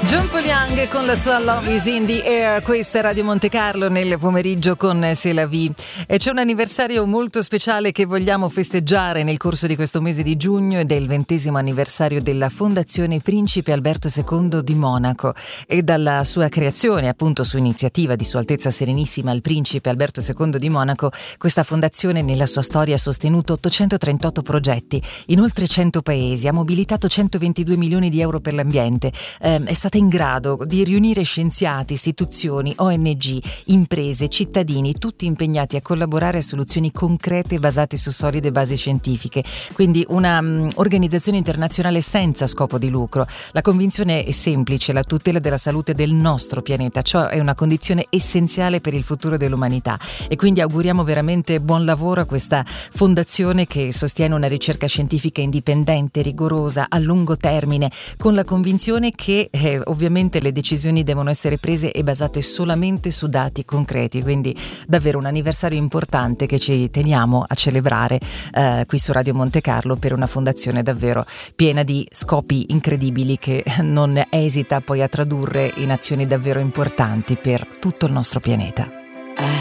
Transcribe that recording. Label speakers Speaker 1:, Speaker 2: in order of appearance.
Speaker 1: John Paul Young con la sua Love is in the Air. Questa è Radio Monte Carlo nel pomeriggio con C'est la vie. E c'è un anniversario molto speciale che vogliamo festeggiare nel corso di questo mese di giugno, ed è il 20° anniversario della Fondazione Principe Alberto II di Monaco, e dalla sua creazione, appunto su iniziativa di Sua Altezza Serenissima il Principe Alberto II di Monaco, questa fondazione nella sua storia ha sostenuto 838 progetti in oltre 100 paesi, ha mobilitato 122 milioni di euro per l'ambiente, è stata in grado di riunire scienziati, istituzioni, ONG, imprese, cittadini, tutti impegnati a collaborare a soluzioni concrete basate su solide basi scientifiche. Quindi una organizzazione internazionale senza scopo di lucro. La convinzione è semplice: la tutela della salute del nostro pianeta, ciò è una condizione essenziale per il futuro dell'umanità, e quindi auguriamo veramente buon lavoro a questa fondazione che sostiene una ricerca scientifica indipendente, rigorosa, a lungo termine, con la convinzione che ovviamente le decisioni devono essere prese e basate solamente su dati concreti. Quindi davvero un anniversario importante che ci teniamo a celebrare qui su Radio Monte Carlo, per una fondazione davvero piena di scopi incredibili che non esita poi a tradurre in azioni davvero importanti per tutto il nostro pianeta.